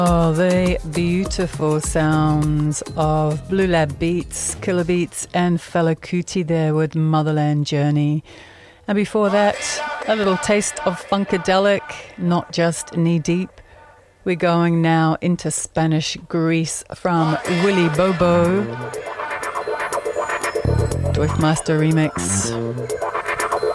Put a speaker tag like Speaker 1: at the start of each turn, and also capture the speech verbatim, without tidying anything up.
Speaker 1: Oh, the beautiful sounds of Blue Lab Beats, Killer Beats and Fela Kuti there with Motherland Journey. And before that, a little taste of Funkadelic, Not Just Knee Deep. We're going now into Spanish Greece from Willy Bobo. Dorfmaster remix.